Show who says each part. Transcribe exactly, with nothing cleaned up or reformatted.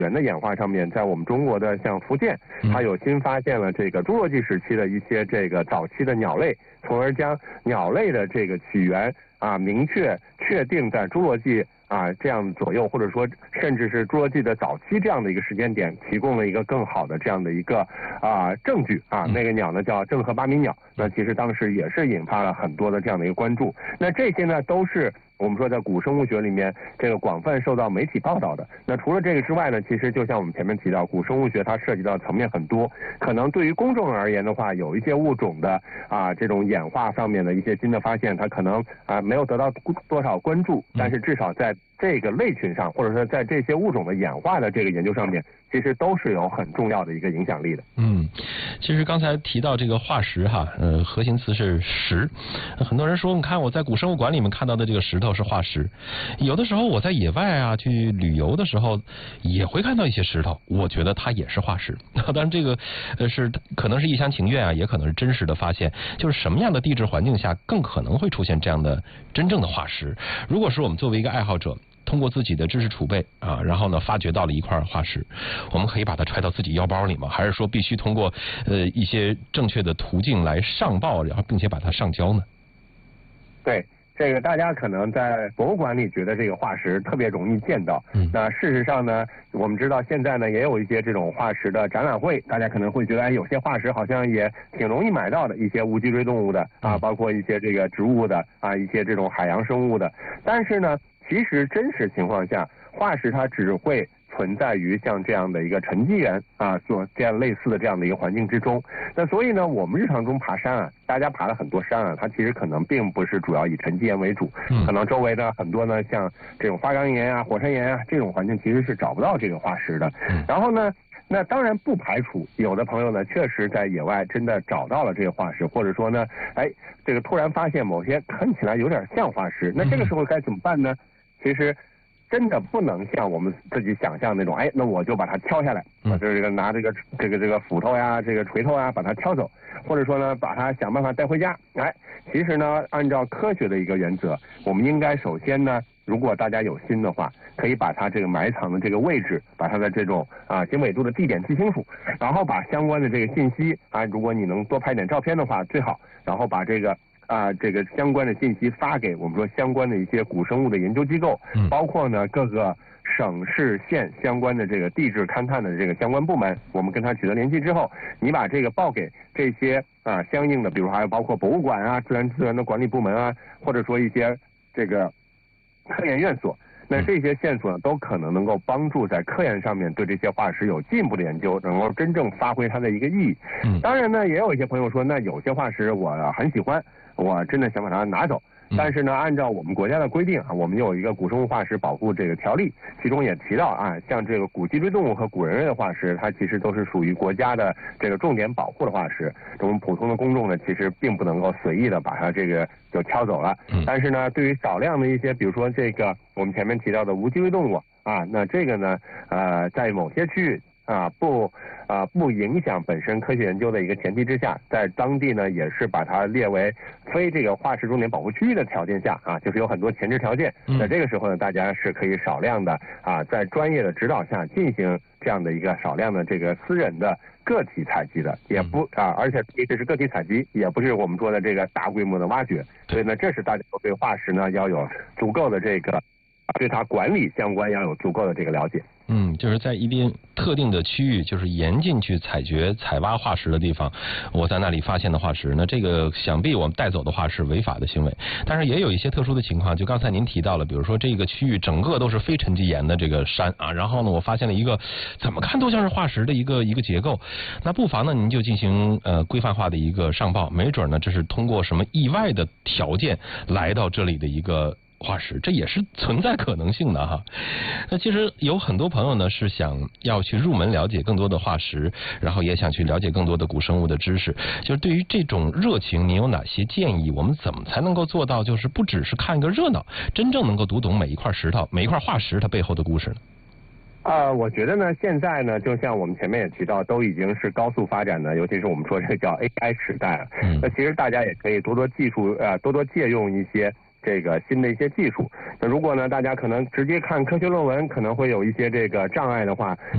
Speaker 1: 源的演化上面，在我们中国的像福建，它有新发现了这个侏罗纪时期的一些这个早期的鸟类，从而将鸟类的这个起源啊明确确定在侏罗纪啊这样左右，或者说甚至是侏罗纪的早期这样的一个时间点，提供了一个更好的这样的一个啊证据啊。那个鸟呢叫郑和巴米鸟，那其实当时也是引发了很多的这样的一个关注。那这些呢都是我们说在古生物学里面这个广泛受到媒体报道的。那除了这个之外呢，其实就像我们前面提到，古生物学它涉及到层面很多，可能对于公众而言的话，有一些物种的啊这种演化上面的一些新的发现，它可能啊没有得到多少关注，但是至少在这个类群上，或者说在这些物种的演化的这个研究上面，其实都是有很重要的一个影响力的。
Speaker 2: 嗯，其实刚才提到这个化石哈，呃，核心词是石。很多人说，你看我在古生物馆里面看到的这个石头是化石，有的时候我在野外啊去旅游的时候也会看到一些石头，我觉得它也是化石。当然这个呃是可能是一厢情愿啊，也可能是真实的发现。就是什么样的地质环境下更可能会出现这样的真正的化石？如果是我们作为一个爱好者，通过自己的知识储备啊，然后呢发掘到了一块化石，我们可以把它揣到自己腰包里吗？还是说必须通过呃一些正确的途径来上报，然后并且把它上交呢？
Speaker 1: 对，这个大家可能在博物馆里觉得这个化石特别容易见到，嗯，那事实上呢，我们知道现在呢也有一些这种化石的展览会，大家可能会觉得，哎，有些化石好像也挺容易买到的，一些无脊椎动物的啊，包括一些这个植物的啊，一些这种海洋生物的，但是呢，其实真实情况下，化石它只会存在于像这样的一个沉积岩啊，做这样类似的这样的一个环境之中。那所以呢，我们日常中爬山啊，大家爬了很多山啊，它其实可能并不是主要以沉积岩为主，可能周围的很多呢，像这种花岗岩啊、火山岩啊这种环境其实是找不到这个化石的。然后呢，那当然不排除有的朋友呢，确实在野外真的找到了这个化石，或者说呢，哎，这个突然发现某些看起来有点像化石，那这个时候该怎么办呢？其实真的不能像我们自己想象那种，哎，那我就把它挑下来，啊，就是这个拿这个这个这个斧头呀，这个锤头呀，把它挑走，或者说呢，把它想办法带回家。哎，其实呢，按照科学的一个原则，我们应该首先呢，如果大家有心的话，可以把它这个埋藏的这个位置，把它的这种啊经纬度的地点记清楚，然后把相关的这个信息啊，如果你能多拍点照片的话最好，然后把这个。啊，这个相关的信息发给我们说相关的一些古生物的研究机构，嗯，包括呢各个省市县相关的这个地质勘探的这个相关部门，我们跟他取得联系之后，你把这个报给这些啊相应的，比如还有包括博物馆啊、自然资源的管理部门啊，或者说一些这个科研院所。那这些线索呢，都可能能够帮助在科研上面对这些化石有进一步的研究，能够真正发挥它的一个意义。嗯，当然呢，也有一些朋友说，那有些化石我很喜欢，我真的想把它拿走。但是呢，按照我们国家的规定啊，我们有一个古生物化石保护这个条例，其中也提到啊，像这个古脊椎动物和古人类的化石，它其实都是属于国家的这个重点保护的化石。我们普通的公众呢，其实并不能够随意的把它这个就挑走了。但是呢，对于少量的一些，比如说这个我们前面提到的无脊椎动物啊，那这个呢，呃，在某些区域啊不啊不影响本身科学研究的一个前提之下，在当地呢也是把它列为非这个化石重点保护区域的条件下啊，就是有很多前置条件。在这个时候呢，大家是可以少量的啊，在专业的指导下进行这样的一个少量的这个私人的个体采集的，也不啊，而且这是个体采集，也不是我们说的这个大规模的挖掘。所以呢，这是大家对化石呢要有足够的这个对它管理相关要有足够的这个了解。
Speaker 2: 嗯，就是在一定特定的区域，就是严禁去采掘、采挖化石的地方，我在那里发现的化石，那这个想必我们带走的话是违法的行为。但是也有一些特殊的情况，就刚才您提到了，比如说这个区域整个都是非沉积岩的这个山啊，然后呢，我发现了一个怎么看都像是化石的一个一个结构，那不妨呢您就进行呃规范化的一个上报，没准呢这是通过什么意外的条件来到这里的一个化石，这也是存在可能性的哈。那其实有很多朋友呢是想要去入门了解更多的化石，然后也想去了解更多的古生物的知识。就是对于这种热情，您有哪些建议？我们怎么才能够做到，就是不只是看一个热闹，真正能够读懂每一块石头、每一块化石它背后的故事呢？
Speaker 1: 啊、呃，我觉得呢，现在呢，就像我们前面也提到，都已经是高速发展的，尤其是我们说这个叫 A I 时代了。嗯，那其实大家也可以多多技术呃，多多借用一些这个新的一些技术。那如果呢，大家可能直接看科学论文可能会有一些这个障碍的话，